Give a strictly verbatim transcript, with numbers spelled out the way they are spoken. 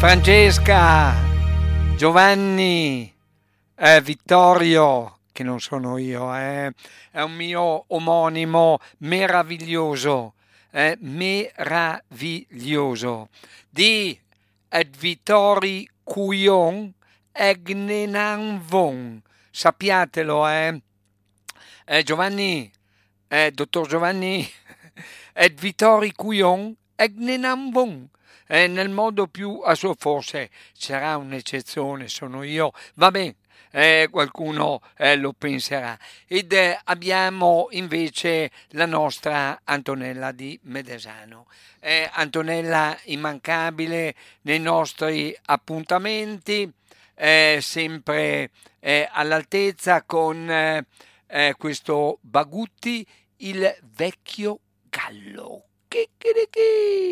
Francesca, Giovanni, eh, Vittorio, che non sono io, eh, è un mio omonimo meraviglioso, eh, meraviglioso, di Ed Vittori Cuion Egnenan Von, sappiatelo, eh. Eh, Giovanni, eh, dottor Giovanni, Ed Vittori Cuion Egnenan Von. Eh, nel modo più a suo forse sarà un'eccezione, sono io, va bene, eh, qualcuno eh, lo penserà. Ed eh, abbiamo invece la nostra Antonella di Medesano. Eh, Antonella immancabile nei nostri appuntamenti, eh, sempre eh, all'altezza con eh, eh, questo Bagutti, il vecchio gallo. Chicchirichì.